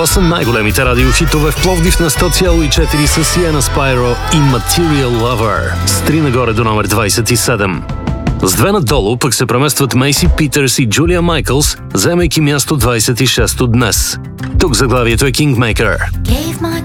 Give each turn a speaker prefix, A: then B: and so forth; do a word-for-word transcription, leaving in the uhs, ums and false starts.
A: Това са най-големите радиохитове в Пловдив на сто цяло и четири с Sienna Spyro и Material Lover. С три нагоре до номер двадесет и седем. С две надолу пък се преместват Мейси Питърс и Джулия Майкълс, заемайки място двадесет и шесто днес. Тук заглавието е Kingmaker.